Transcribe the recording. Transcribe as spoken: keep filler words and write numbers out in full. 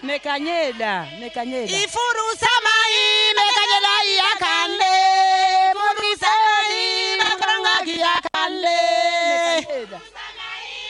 Mekanyeda, mekanyeda. Ifuru samai mekanyeda yakande. Muru samai makranga kiyaka.